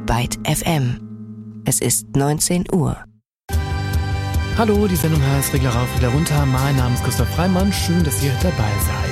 Byte FM. Es ist 19 Uhr. Hallo, die Sendung heißt Regler rauf, Regler runter. Mein Name ist Christoph Freimann. Schön, dass ihr dabei seid.